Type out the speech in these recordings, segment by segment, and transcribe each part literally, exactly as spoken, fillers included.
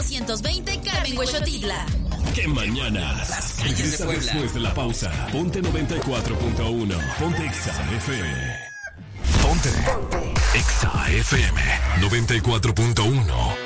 novecientos veinte Carmen Huexotitla. ¿Qué mañanas? Las calles Regresa de Puebla. después de la pausa. Ponte noventa y cuatro punto uno. Ponte Exa F M. Ponte. Ponte. Exa F M noventa y cuatro punto uno.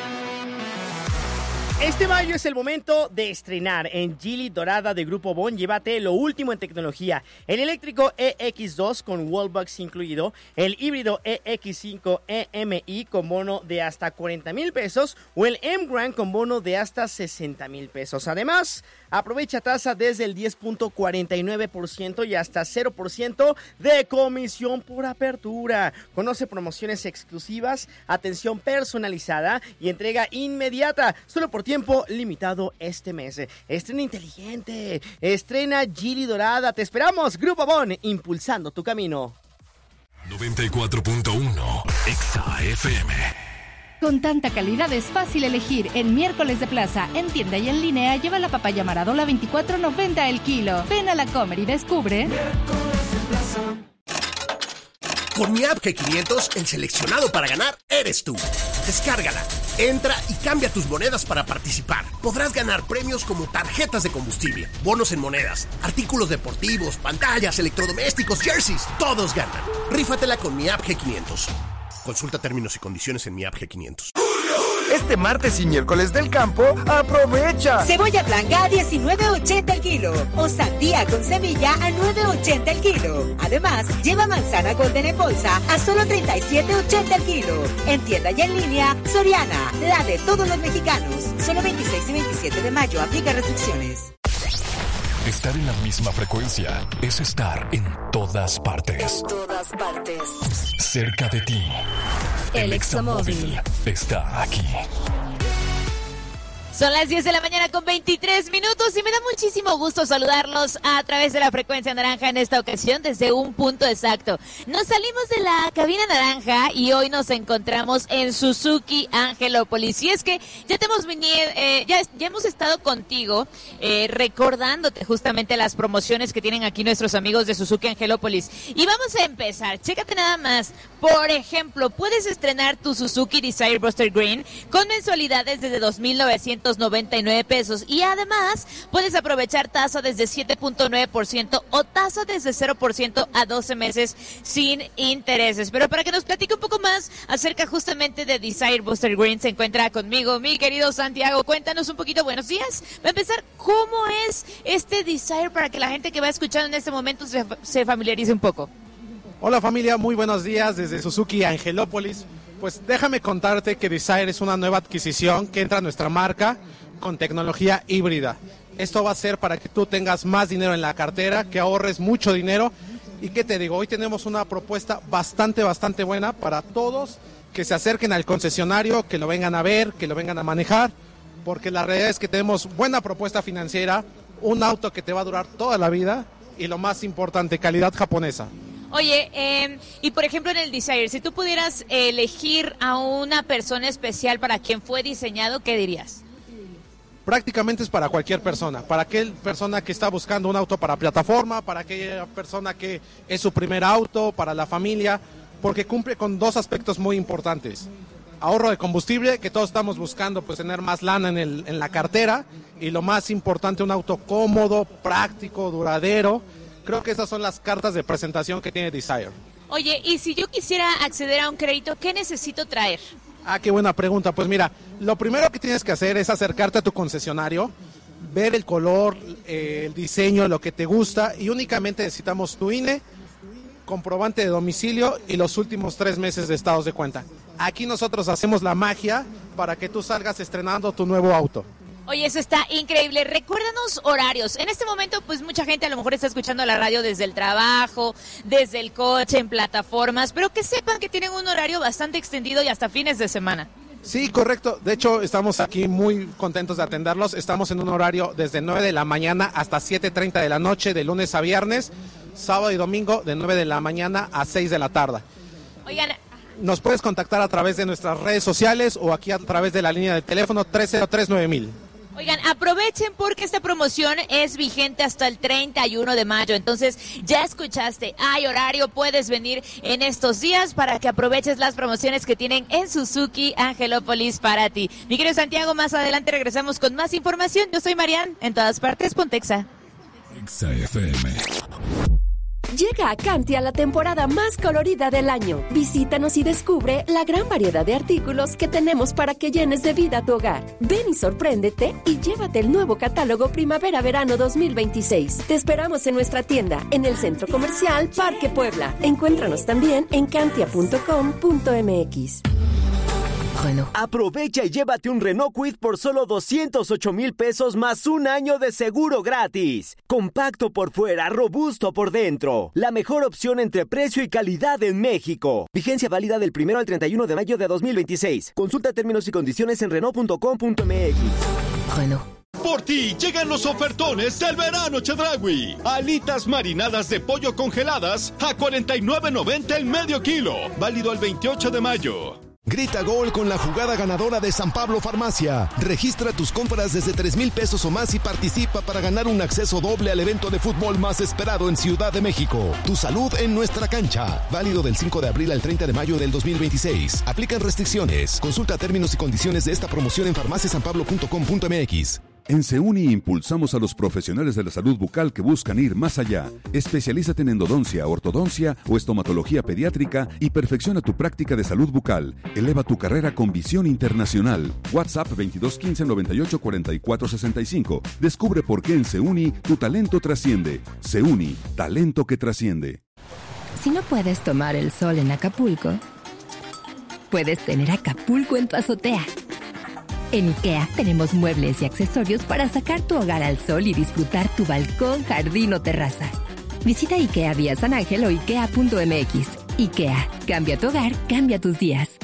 Este mayo es el momento de estrenar en Geely Dorada de Grupo Bon. Llévate lo último en tecnología. El eléctrico E X dos con wallbox incluido, el híbrido E X cinco E M I con bono de hasta cuarenta mil pesos o el M-Grand con bono de hasta sesenta mil pesos. Además, aprovecha tasa desde el diez punto cuarenta y nueve por ciento y hasta cero por ciento de comisión por apertura. Conoce promociones exclusivas, atención personalizada y entrega inmediata. Solo por tiempo limitado este mes. Estrena inteligente. Estrena Geely Dorada. Te esperamos. Grupo Bon, impulsando tu camino. noventa y cuatro punto uno. Exa F M. Con tanta calidad es fácil elegir. En Miércoles de Plaza, en tienda y en línea, lleva la papaya Maradola veinticuatro noventa el kilo. Ven a la Comer y descubre. Miércoles de Plaza. Con mi app G quinientos, el seleccionado para ganar eres tú. Descárgala, entra y cambia tus monedas para participar. Podrás ganar premios como tarjetas de combustible, bonos en monedas, artículos deportivos, pantallas, electrodomésticos, jerseys. Todos ganan. Rífatela con mi app G quinientos. Consulta términos y condiciones en mi app G quinientos. Este martes y miércoles del campo, ¡aprovecha! Cebolla blanca a diecinueve ochenta el kilo o sandía con semilla a nueve ochenta el kilo. Además, lleva manzana golden en bolsa a solo treinta y siete ochenta el kilo. En tienda y en línea, Soriana, la de todos los mexicanos. Solo veintiséis y veintisiete de mayo, aplica restricciones. Estar en la misma frecuencia es estar en todas partes. En todas partes. Cerca de ti. El Examóvil está aquí. Son las diez de la mañana con veintitrés minutos y me da muchísimo gusto saludarlos a través de la frecuencia naranja en esta ocasión desde un punto exacto. Nos salimos de la cabina naranja y hoy nos encontramos en Suzuki Angelópolis. Y es que ya te hemos venido, eh, ya, ya hemos estado contigo eh, recordándote justamente las promociones que tienen aquí nuestros amigos de Suzuki Angelópolis. Y vamos a empezar, chécate nada más. Por ejemplo, puedes estrenar tu Suzuki Desire Buster Green con mensualidades desde dos mil novecientos noventa y nueve pesos y además puedes aprovechar tasa desde siete punto nueve por ciento o tasa desde cero por ciento a doce meses sin intereses. Pero para que nos platique un poco más acerca justamente de Desire Buster Green, se encuentra conmigo mi querido Santiago. Cuéntanos un poquito, buenos días. Va a empezar, ¿cómo es este Desire para que la gente que va escuchando en este momento se, se familiarice un poco? Hola familia, muy buenos días desde Suzuki Angelópolis. Pues déjame contarte que Desire es una nueva adquisición que entra a nuestra marca con tecnología híbrida. Esto va a ser para que tú tengas más dinero en la cartera, que ahorres mucho dinero. Y qué te digo, hoy tenemos una propuesta bastante, bastante buena para todos que se acerquen al concesionario, que lo vengan a ver, que lo vengan a manejar, porque la realidad es que tenemos buena propuesta financiera, un auto que te va a durar toda la vida y lo más importante, calidad japonesa. Oye, eh, y por ejemplo en el Desire, si tú pudieras elegir a una persona especial para quien fue diseñado, ¿qué dirías? Prácticamente es para cualquier persona, para aquella persona que está buscando un auto para plataforma, para aquella persona que es su primer auto, para la familia, porque cumple con dos aspectos muy importantes. Ahorro de combustible, que todos estamos buscando, pues tener más lana en, el, en la cartera, y lo más importante, un auto cómodo, práctico, duradero. Creo que esas son las cartas de presentación que tiene Desire. Oye, y si yo quisiera acceder a un crédito, ¿qué necesito traer? Ah, qué buena pregunta. Pues mira, lo primero que tienes que hacer es acercarte a tu concesionario, ver el color, eh, el diseño, lo que te gusta, y únicamente necesitamos tu I N E, comprobante de domicilio y los últimos tres meses de estados de cuenta. Aquí nosotros hacemos la magia para que tú salgas estrenando tu nuevo auto. Oye, eso está increíble. Recuérdanos horarios. En este momento, pues mucha gente a lo mejor está escuchando la radio desde el trabajo, desde el coche, en plataformas, pero que sepan que tienen un horario bastante extendido y hasta fines de semana. Sí, correcto. De hecho, estamos aquí muy contentos de atenderlos. Estamos en un horario desde nueve de la mañana hasta siete treinta de la noche, de lunes a viernes, sábado y domingo de nueve de la mañana a seis de la tarde. Oigan, nos puedes contactar a través de nuestras redes sociales o aquí a través de la línea de teléfono tres cero tres nueve mil. Oigan, aprovechen porque esta promoción es vigente hasta el treinta y uno de mayo. Entonces, ya escuchaste, hay horario, puedes venir en estos días para que aproveches las promociones que tienen en Suzuki Angelópolis para ti. Mi querido Santiago, más adelante regresamos con más información. Yo soy Marian, en todas partes, ponte Exa. Exa F M. Llega a Cantia la temporada más colorida del año. Visítanos y descubre la gran variedad de artículos que tenemos para que llenes de vida tu hogar. Ven y sorpréndete y llévate el nuevo catálogo Primavera-Verano dos mil veintiséis. Te esperamos en nuestra tienda, en el Centro Comercial Parque Puebla. Encuéntranos también en cantia punto com punto m x. Bueno. Aprovecha y llévate un Renault Kwid por solo doscientos ocho mil pesos más un año de seguro gratis. Compacto por fuera, robusto por dentro. La mejor opción entre precio y calidad en México. Vigencia válida del primero al treinta y uno de mayo de dos mil veintiséis. Consulta términos y condiciones en renault punto com punto m x. Bueno. Por ti llegan los ofertones del verano Chedraui. Alitas marinadas de pollo congeladas a cuarenta y nueve noventa el medio kilo. Válido al veintiocho de mayo. Grita gol con la jugada ganadora de San Pablo Farmacia. Registra tus compras desde tres mil pesos o más y participa para ganar un acceso doble al evento de fútbol más esperado en Ciudad de México. Tu salud en nuestra cancha. Válido del cinco de abril al treinta de mayo del dos mil veintiséis. Aplican restricciones. Consulta términos y condiciones de esta promoción en farmacia san pablo punto com punto m x. En Seuni impulsamos a los profesionales de la salud bucal que buscan ir más allá. Especialízate en endodoncia, ortodoncia o estomatología pediátrica y perfecciona tu práctica de salud bucal. Eleva tu carrera con visión internacional. WhatsApp veintidós quince noventa y ocho cuarenta y cuatro sesenta y cinco. Descubre por qué en Seuni tu talento trasciende. Seuni, talento que trasciende. Si no puedes tomar el sol en Acapulco, puedes tener Acapulco en tu azotea. En IKEA tenemos muebles y accesorios para sacar tu hogar al sol y disfrutar tu balcón, jardín o terraza. Visita IKEA vía San Ángel o ikea punto m x. IKEA, cambia tu hogar, cambia tus días.